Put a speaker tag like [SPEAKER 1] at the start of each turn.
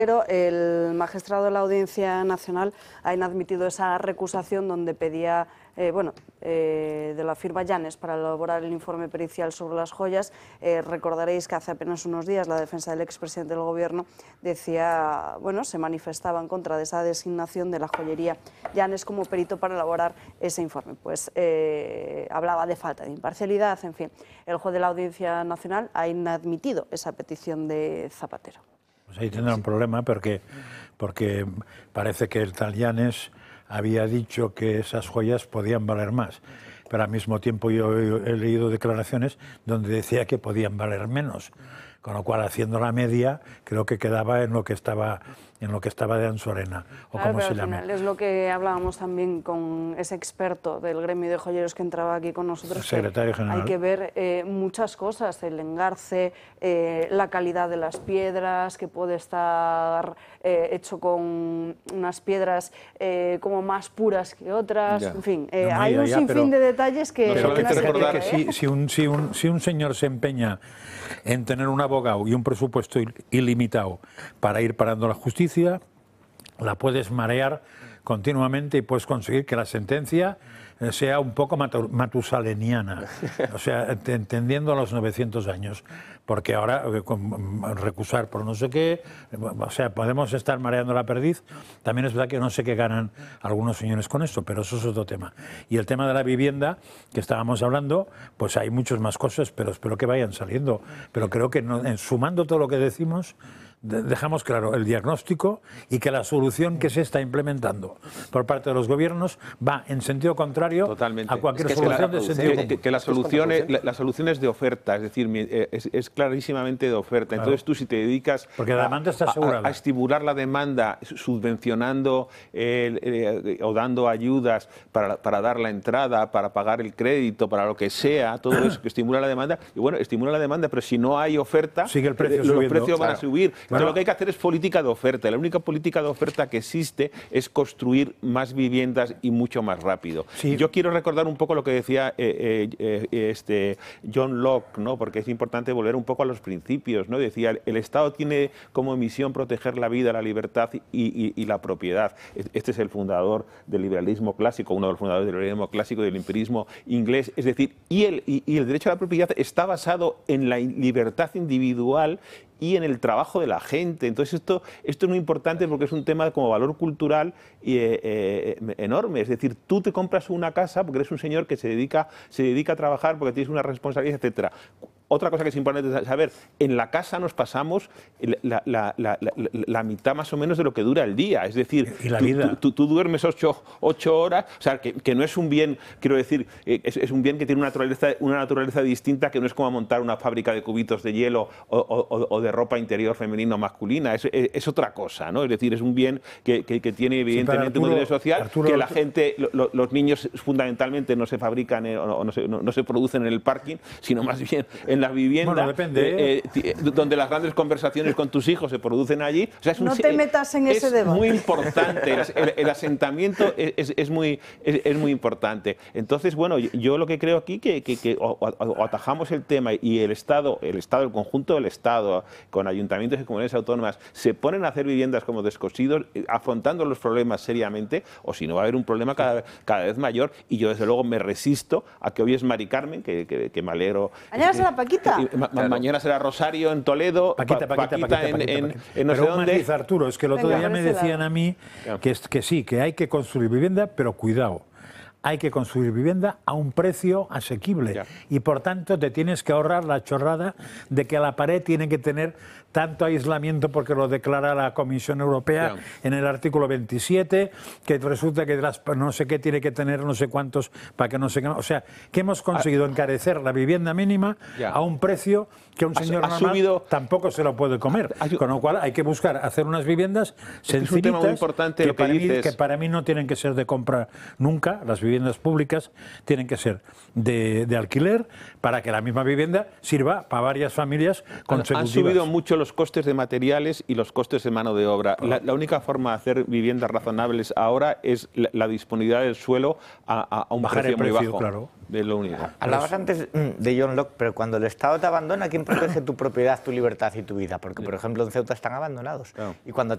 [SPEAKER 1] Pero el magistrado de la Audiencia Nacional ha inadmitido esa recusación donde pedía, de la firma Llanes para elaborar el informe pericial sobre las joyas. Recordaréis que hace apenas unos días la defensa del expresidente del Gobierno decía, se manifestaba en contra de esa designación de la joyería Llanes como perito para elaborar ese informe. Pues hablaba de falta de imparcialidad, en fin. El juez de la Audiencia Nacional ha inadmitido esa petición de Zapatero.
[SPEAKER 2] Pues ahí tendrá un problema porque parece que el tal Llanes había dicho que esas joyas podían valer más, pero al mismo tiempo yo he leído declaraciones donde decía que podían valer menos, con lo cual haciendo la media creo que quedaba en lo que estaba de Ansorena, o
[SPEAKER 1] claro,
[SPEAKER 2] como se
[SPEAKER 1] al
[SPEAKER 2] llame.
[SPEAKER 1] final es lo que hablábamos también con ese experto del gremio de joyeros que entraba aquí con nosotros.
[SPEAKER 2] El secretario general.
[SPEAKER 1] Hay que ver muchas cosas, el engarce, la calidad de las piedras, que puede estar hecho con unas piedras como más puras que otras, en fin, hay un sinfín de detalles que...
[SPEAKER 2] Pero hay que recordar que si un señor se empeña en tener un abogado y un presupuesto ilimitado para ir parando la justicia, la puedes marear continuamente y puedes conseguir que la sentencia sea un poco matusaleniana, o sea, entendiendo los 900 años, porque ahora recusar por no sé qué, o sea, podemos estar mareando la perdiz. También es verdad que no sé qué ganan algunos señores con esto, pero eso es otro tema. Y el tema de la vivienda, que estábamos hablando, pues hay muchas más cosas, pero espero que vayan saliendo. Pero creo que sumando todo lo que decimos, dejamos claro el diagnóstico y que la solución que se está implementando por parte de los gobiernos va en sentido contrario a cualquier solución de sentido común.
[SPEAKER 3] Que la solución es de oferta, es decir, es clarísimamente de oferta.
[SPEAKER 2] Claro.
[SPEAKER 3] Entonces tú, si te dedicas
[SPEAKER 2] porque la demanda está asegurada.
[SPEAKER 3] a estimular la demanda subvencionando o dando ayudas para dar la entrada, para pagar el crédito, para lo que sea, todo eso que estimula la demanda, y bueno, estimula la demanda, pero si no hay oferta,
[SPEAKER 2] sigue el precio
[SPEAKER 3] los
[SPEAKER 2] subiendo.
[SPEAKER 3] precios van a subir.
[SPEAKER 2] Bueno,
[SPEAKER 3] lo que hay que hacer es política de oferta. La única política de oferta que existe es construir más viviendas y mucho más rápido.
[SPEAKER 2] Sí.
[SPEAKER 3] Yo quiero recordar un poco lo que decía John Locke, ¿no? Porque es importante volver un poco a los principios, ¿no? Decía, el Estado tiene como misión proteger la vida, la libertad y la propiedad. Este es el fundador del liberalismo clásico, uno de los fundadores del liberalismo clásico y del empirismo inglés. Es decir, y el derecho a la propiedad está basado en la libertad individual y en el trabajo de la gente. Entonces esto es muy importante porque es un tema como valor cultural enorme. Es decir, tú te compras una casa porque eres un señor que se dedica a trabajar, porque tienes una responsabilidad, etcétera. Otra cosa que es importante saber, en la casa nos pasamos la mitad más o menos de lo que dura el día. Es decir,
[SPEAKER 2] y la vida.
[SPEAKER 3] Tú duermes 8 horas, o sea, que no es un bien, quiero decir, es un bien que tiene una naturaleza distinta, que no es como montar una fábrica de cubitos de hielo o de ropa interior femenina o masculina. Es otra cosa, ¿no? Es decir, es un bien que tiene evidentemente un nivel social, que la gente, los niños fundamentalmente no se fabrican o no se producen en el parking, sino más bien en la vivienda,
[SPEAKER 2] bueno, depende,
[SPEAKER 3] donde las grandes conversaciones con tus hijos se producen allí. O sea,
[SPEAKER 1] no te metas en ese debate.
[SPEAKER 3] Es muy importante, el asentamiento es muy importante. Entonces, bueno, yo lo que creo aquí que o atajamos el tema y el conjunto del Estado, con ayuntamientos y comunidades autónomas, se ponen a hacer viviendas como descosidos, afrontando los problemas seriamente, o si no va a haber un problema cada vez mayor. Y yo desde luego me resisto a que hoy es Mari Carmen, que me alegro.
[SPEAKER 1] Mañana será Paquita.
[SPEAKER 3] Mañana será Rosario en Toledo, Paquita en no sé dónde.
[SPEAKER 2] Matiz, Arturo, es que el otro día me decían a mí que sí, que hay que construir vivienda, pero cuidado. Hay que construir vivienda a un precio asequible y por tanto te tienes que ahorrar la chorrada de que la pared tiene que tener tanto aislamiento porque lo declara la Comisión Europea en el artículo 27, que resulta que no sé qué tiene que tener no sé cuántos para que no se... O sea, que hemos conseguido encarecer la vivienda mínima a un precio que un señor normal tampoco se lo puede comer. Con lo cual hay que buscar hacer unas viviendas sencillitas que para mí no tienen que ser de compra nunca. Las viviendas públicas tienen que ser de alquiler para que la misma vivienda sirva para varias familias consecutivas.
[SPEAKER 3] Han subido mucho los costes de materiales y los costes de mano de obra. La única forma de hacer viviendas razonables ahora es la disponibilidad del suelo a un precio muy bajo.
[SPEAKER 2] Claro.
[SPEAKER 3] Es lo único.
[SPEAKER 4] Hablabas antes de John Locke, pero cuando el Estado te abandona, ¿quién protege tu propiedad, tu libertad y tu vida? Porque, por ejemplo, en Ceuta están abandonados. Y cuando